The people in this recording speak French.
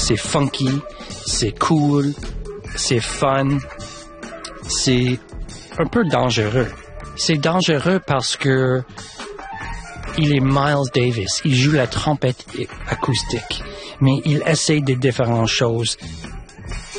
c'est funky, c'est cool, c'est fun, c'est un peu dangereux. C'est dangereux parce que il est Miles Davis, il joue la trompette acoustique, mais il essaye de différentes choses